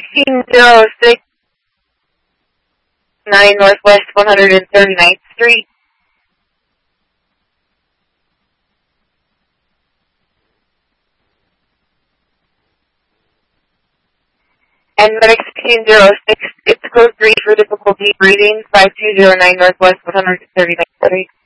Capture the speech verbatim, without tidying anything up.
sixteen oh six nine Northwest one hundred thirty-ninth Street. And medic sixteen oh six, it's code three for difficulty breathing, five two zero nine Northwest one hundred thirty-ninth Street.